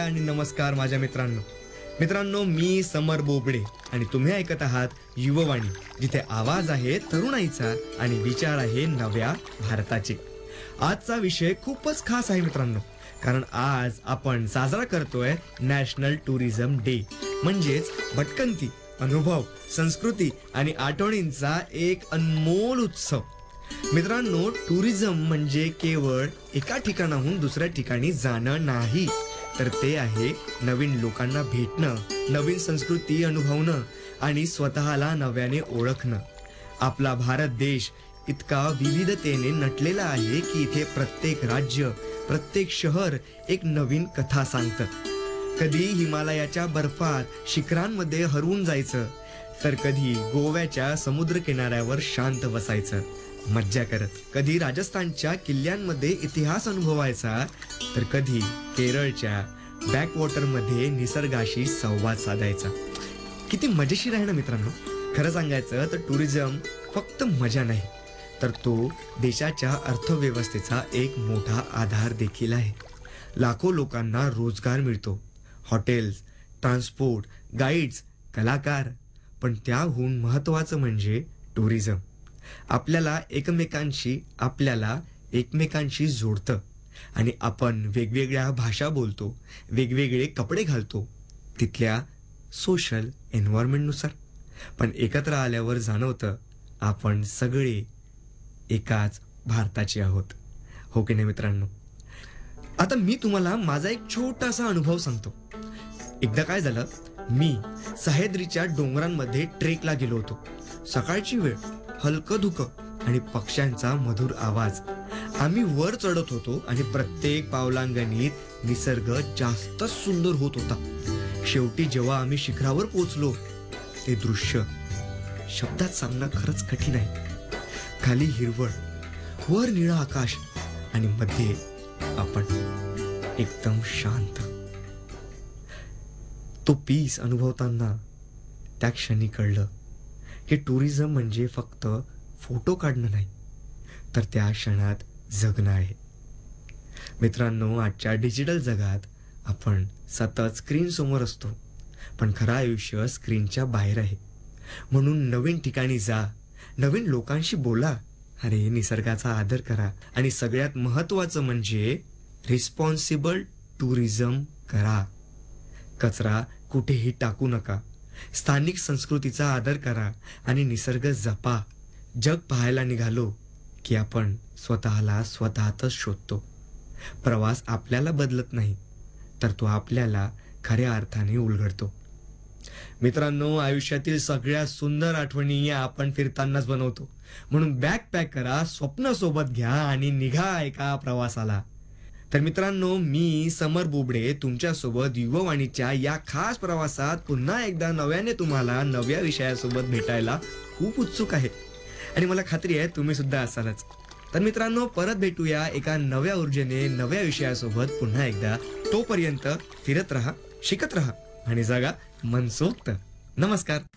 आणि नमस्कार माझ्या मित्रांनो, मी समर बोबडे आणि तुम्ही ऐकत आहात युववाणी, जिथे आवाज आहे तरुणाईचा आणि विचार आहे नव्या भारताचे. आजचा विषय खूपच खास आहे मित्रांनो, कारण आज आपण साजरा करतोय नॅशनल टुरिझम डे, म्हणजेच भटकंती, अनुभव, संस्कृती आणि आठवणींचा एक अनमोल उत्सव. मित्रांनो, टुरिझम म्हणजे केवळ एका ठिकाणाहून दुसऱ्या ठिकाणी जाणं नाही, तर ते आहे नवीन लोकांना भेटणं, नवीन संस्कृती अनुभवणं आणि स्वतःला नव्याने ओळखणं. आपला भारत देश इतका विविधतेने नटलेला आहे की इथे प्रत्येक राज्य, प्रत्येक शहर एक नवीन कथा सांगतं. कधी हिमालयाच्या बर्फात शिखरांमध्ये हरवून जायचं, तर कधी गोव्याच्या समुद्र किनाऱ्यावर शांत बसायचं मज्जा करत, कधी राजस्थानच्या किल्ल्यांमध्ये इतिहास अनुभवायचा, तर कधी केरळच्या बॅकवॉटरमध्ये निसर्गाशी संवाद साधायचा. किती मजेशीर आहे ना मित्रांनो. खरं सांगायचं तर टुरिझम फक्त मजा नाही, तर तो देशाच्या अर्थव्यवस्थेचा एक मोठा आधार देखील आहे. लाखो लोकांना रोजगार मिळतो, हॉटेल्स, ट्रान्सपोर्ट, गाईड्स, कलाकार. पण त्याहून महत्त्वाचं म्हणजे टुरिझम आपल्याला एकमेकांशी जोडतं. आणि आपण वेगवेगळ्या भाषा बोलतो, वेगवेगळे कपडे घालतो तिथल्या सोशल एन्व्हायरमेंटनुसार, पण एकत्र आल्यावर जाणवतं आपण सगळे एकाच भारताचे आहोत. हो की नाही मित्रांनो. आता मी तुम्हाला माझा एक छोटासा अनुभव सांगतो. एकदा काय झालं, मी सह्याद्रीच्या डोंगरांमध्ये ट्रेकला गेलो होतो. सकाळची वेळ, हलकं धुकं आणि पक्ष्यांचा मधुर आवाज. आम्ही वर चढत होतो आणि प्रत्येक पावलांगणीत निसर्ग जास्तच सुंदर होत होता. शेवटी जेव्हा आम्ही शिखरावर पोहोचलो, ते दृश्य शब्दात सांगणं खरंच कठीण आहे. खाली हिरवळ, वर निळं आकाश आणि मध्ये आपण एकदम शांत. तो पीस अनुभवताना त्या क्षणी कळलं की टुरिझम म्हणजे फक्त फोटो काढणं नाही, तर त्या क्षणात जगणं आहे. मित्रांनो, आजच्या डिजिटल जगात आपण सतत स्क्रीन समोर असतो, पण खरं आयुष्य स्क्रीनच्या बाहेर आहे. म्हणून नवीन ठिकाणी जा, नवीन लोकांशी बोला, अरे निसर्गाचा आदर करा आणि सगळ्यात महत्त्वाचं म्हणजे रिस्पॉन्सिबल टुरिझम करा. कचरा कुठेही टाकू नका, स्थानिक संस्कृतीचा आदर करा आणि निसर्ग जपा. जग पाहायला निघालो की आपण स्वतःला स्वतःतच शोधतो. प्रवास आपल्याला बदलत नाही, तर तो आपल्याला खऱ्या अर्थाने उलगडतो. मित्रांनो, आयुष्यातील सगळ्यात सुंदर आठवणी या आपण फिरतानाच बनवतो. म्हणून बॅग पॅक करा, स्वप्न सोबत घ्या आणि निघा एका प्रवासाला. तर मित्रांनो, मी समर बोबडे तुमच्यासोबत युववाणीच्या या खास प्रवासात पुन्हा एकदा नव्याने तुम्हाला नव्या विषयासोबत भेटायला खूप उत्सुक आहे आणि मला खात्री आहे तुम्ही सुद्धा असालच. तर मित्रांनो, परत भेटूया एका नव्या ऊर्जेने, नव्या विषयासोबत पुन्हा एकदा. तोपर्यंत फिरत राहा, शिकत राहा आणि जगा मनसोक्त. नमस्कार.